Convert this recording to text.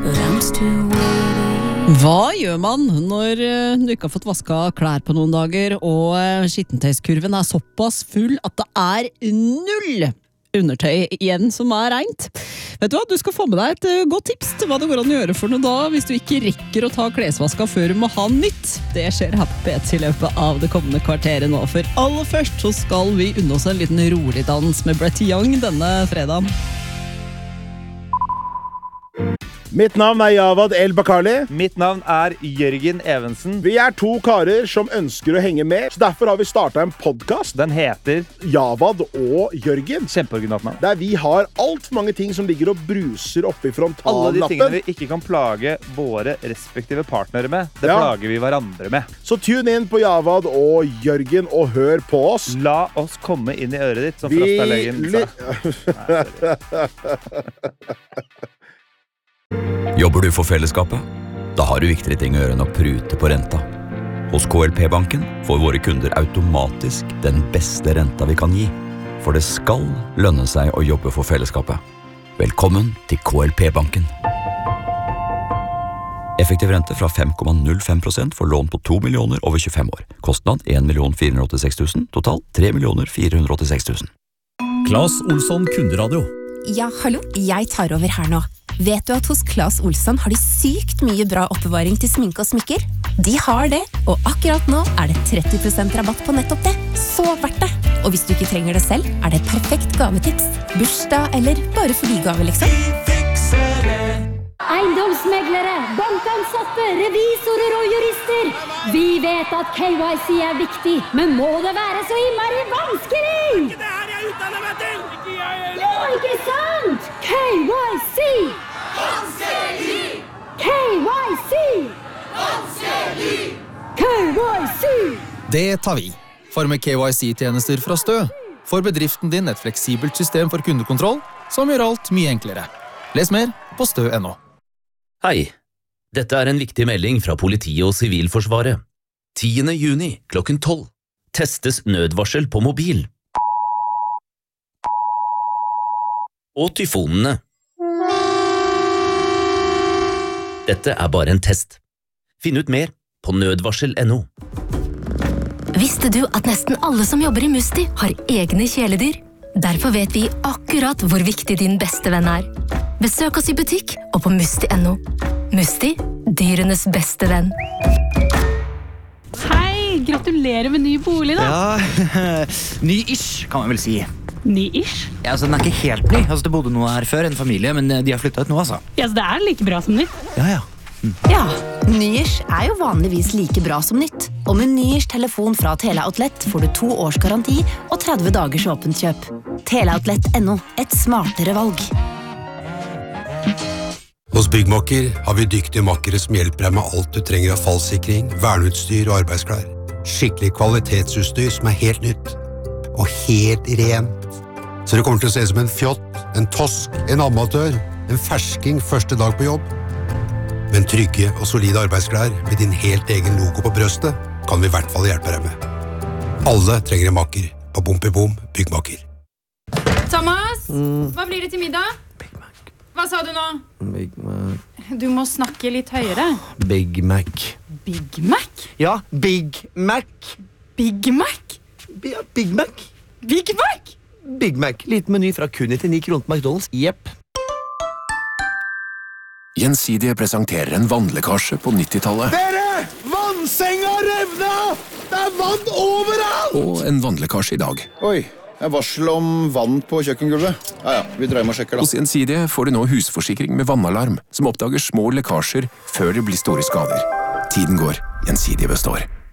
but I'm still waiting. Hva gjør man når du ikke har fått vasket klær på noen dager, og skittentøyskurven er såpass full at det er null undertøy igjen som er rent? Vet du hva, du skal få med deg et godt tips til hva det går an å gjøre for noe da, hvis du ikke rekker å ta klesvaska før du må ha nytt. Det skjer her på P3 i løpet av det kommende kvarteret nå, for aller først så skal vi unne oss en liten rolig dans med Brett Young denne fredagen. Mitt navn er Javad El Bakali. Mitt navn er Jørgen Evensen. Vi er to karer som ønsker å henge med, så derfor har vi startet en podcast. Den heter Javad og Jørgen. Kjempeoriginalt navn. Der vi har alt for mange ting som ligger og bruser oppe i frontallappen. Alle de tingene vi ikke kan plage våre respektive partnere med, det plager vi hverandre med. Så tune inn på Javad og Jørgen og hør på oss. La oss komme inn i øret ditt, som Frostaløyen sa. Jobber du for fellesskapet? Da har du viktigere ting å gjøre enn å prute på renta. Hos KLP-banken får våre kunder automatisk den beste renta vi kan gi. For det skal lønne seg å jobbe for fellesskapet. Velkommen til KLP-banken. Effektiv rente fra 5,05% for lån på 2 millioner over 25 år. Kostnad 1 486 000, total 3 486 000. Claes Olsson Kunderadio. Ja, hallo, jeg tar over her nå. Vet du at hos Claes Olsson har de sykt mye bra oppbevaring til sminke og smykker? De har det, og akkurat nå er det 30% rabatt på nettopp det. Så verdt det! Og hvis du ikke trenger det selv, er det et perfekt gavetips. Bursdag eller bare fordi-gave, liksom. Eiendomsmeglere, bankansatte, revisorer og jurister. Vi vet at KYC er viktig, men må det være så innmari vanskelig? Ikke det her jeg utdanner meg til! Ikke jeg heller! Ja, ikke sant? KYC! Vanskelig! KYC! Vanskelig! KYC! Det tar vi. For med KYC-tjenester fra Stø får bedriften din et fleksibelt system for kundekontroll som gjør alt mye enklere. Les mer på stø.no. Hei, dette er en viktig melding fra politiet og Sivilforsvaret. 10. juni klokken 12 testes nødvarsel på mobil. Og tyfonene. Dette er bare en test. Finn ut mer på nødvarsel.no. Visste du at nesten alle som jobber i Musti har egne kjæledyr? Derfor vet vi akkurat hvor viktig din beste venn er. Besøk oss i butikk og på Musti.no. Musti, dyrenes beste venn. Hei, gratulerer med ny bolig da. Ja, ny-ish kan man vel si. Ny-ish? Ja, altså den er ikke helt ny. Altså, det bodde noe her før, en familie, men de har flyttet ut nå, altså. Ja, så det er like bra som nytt? Ja. Ja, ny-ish er jo vanligvis like bra som nytt. Og med ny-ish telefon fra Teleoutlet får du 2 års garanti og 30 dagers åpent kjøp. Teleoutlet.no, et smartere valg. Hos Byggmakker har vi dyktige makkere som hjelper deg med alt du trenger av fallsikring, verneutstyr og arbeidsklær. Skikkelig kvalitetsutstyr som er helt nytt. Og helt rent. Så det kommer til å se som en fjott, en tosk, en amatør, en fersking første dag på jobb. Men trygge og solide arbeidsklær med din helt egen logo på brøstet kan vi i hvert fall hjelpe deg med. Alle trenger en makker på Bom Byggmakker. Thomas, hva blir det til middag? Big Mac. Hva sa du nå? Big Mac. Du må snakke litt høyere. Big Mac. Big Mac? Ja, Big Mac. Big Mac? Ja, Big Mac. Big Mac? Big Mac. Liten meny fra kun til 9 kroner på McDonald's. Jepp. Gjensidige presenterer en vannlekkasje på 90-tallet. Dere! Vannsenga revna! Det er vann overalt! Og en vannlekkasje i dag. Oi, jeg varsel om vann på kjøkkengulvet. Ja, vi drar hjem og sjekker da. Hos Gjensidige får du nå husforsikring med vannalarm, som oppdager små lekkasjer før det blir store skader. Tiden går, Gjensidige består.